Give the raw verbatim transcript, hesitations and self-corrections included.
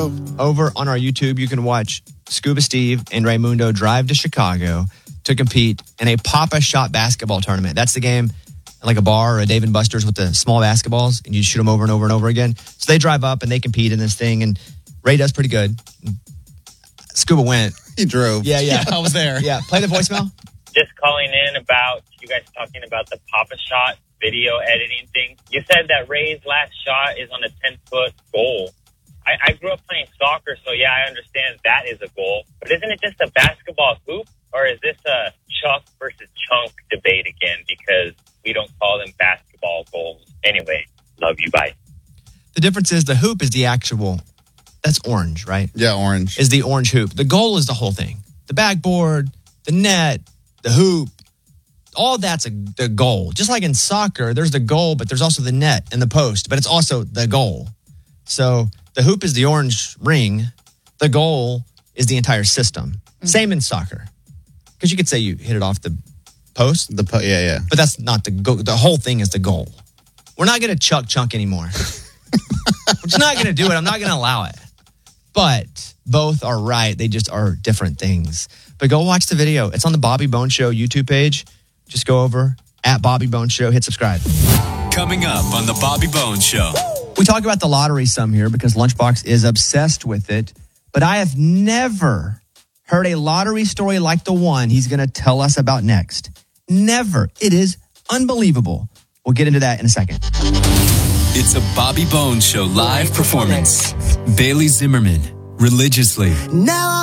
So over on our YouTube, you can watch Scuba Steve and Raymundo drive to Chicago to compete in a Pop-A-Shot basketball tournament. That's the game like a bar or a Dave and Buster's with the small basketballs, and you shoot them over and over and over again. So they drive up and they compete in this thing, and Ray does pretty good. Scuba went. He drove. Yeah, yeah. I was there. Yeah, play the voicemail. Just calling in about you guys talking about the Pop-A-Shot video editing thing. You said that Ray's last shot is on a ten-foot goal. I, I grew up playing soccer, so yeah, I understand that is a goal. But isn't it just a basketball hoop, or is this a Chuck versus Chunk debate again? Because we don't call them basketball goals. Anyway, love you. Bye. The difference is the hoop is the actual, that's orange, right? Yeah, orange. Is the orange hoop. The goal is the whole thing. The backboard, the net, the hoop, all that's a, the goal. Just like in soccer, there's the goal, but there's also the net and the post, but it's also the goal. So the hoop is the orange ring. The goal is the entire system. Mm-hmm. Same in soccer. Because you could say you hit it off the post. The po- Yeah, yeah. But that's not the goal. The whole thing is the goal. We're not going to chuck chunk anymore. We're just not going to do it. I'm not going to allow it. But both are right. They just are different things. But go watch the video. It's on the Bobby Bones Show YouTube page. Just go over at Bobby Bones Show. Hit subscribe. Coming up on the Bobby Bones Show. We talk about the lottery some here because Lunchbox is obsessed with it. But I have never heard a lottery story like the one he's going to tell us about next. Never. It is unbelievable. We'll get into that in a second. It's a Bobby Bones Show live performance. Bailey Zimmerman, Religiously. Now